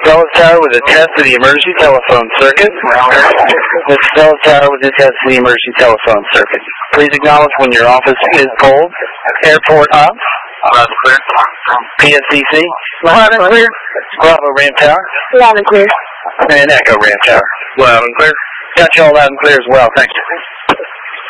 Fellas Tower with a test of the emergency telephone circuit. This is Fellas Tower with a test of the emergency telephone circuit. Please acknowledge when your office is pulled. Airport up. Loud and clear. PSCC. Loud and clear. Bravo Ram Tower. Loud and clear. And Echo Ram Tower. Loud and clear. Got you all loud and clear as well. Thank you.